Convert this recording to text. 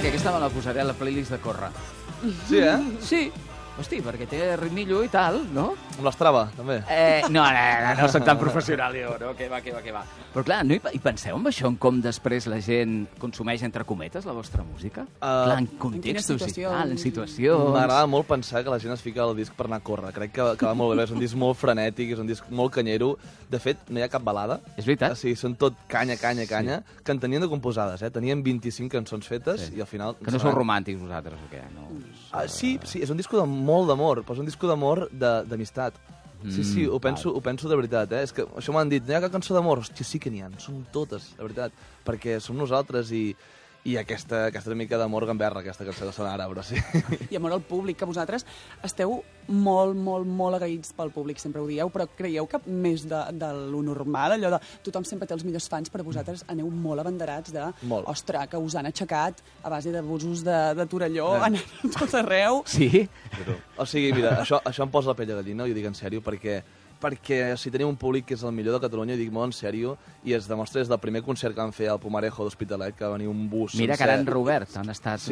perquè aquesta me la posaré a la playlist de córrer. Sí, eh? Sí. Hosti, perquè té ritmillo i tal, no? Amb l'Strava, també. No soc tan professional jo, no? Que va. Però clar, no hi penseu en això, en com després la gent consumeix, entre cometes, la vostra música? Clar, en contextos i tal, en situacions... M'agrada molt pensar que la gent es fica al disc per anar a córrer. Crec que va molt bé, és un disc molt frenètic, és un disc molt canyero. De fet, no hi ha cap balada. És veritat. O sigui, són tot canya, que en tenien de composades, eh? Tenien 25 cançons fetes i al final... Que no sou romàntics vosaltres, o què? No. Sí, és un disco de molt d'amor, però és un disco d'amor d'amistat. Sí, ho penso de veritat, eh? És que això m'han dit, no hi ha cap cançó d'amor? Hòstia, sí que n'hi ha, són totes, de veritat, perquè som nosaltres i aquesta és una mica d'amor gamberra, aquesta cançó que sona ara, però sí. I amor al públic, que vosaltres esteu molt agraïts pel públic, sempre ho dieu, però creieu que més de lo normal, allò de tothom sempre té els millors fans, però vosaltres aneu molt abanderats de, ostres, que us han aixecat a base de busos de Torelló, anant a tot arreu. Sí? O sigui, mira, això em posa la pell de gallina, ho dic en sèrio, perquè si tenim un públic que és el millor de Catalunya, i dic molt en sèrio, i es demostra des del primer concert que van fer al Pumarejo d'Hospitalet, que va venir un bus Mira sencer. que ara han Robert, han estat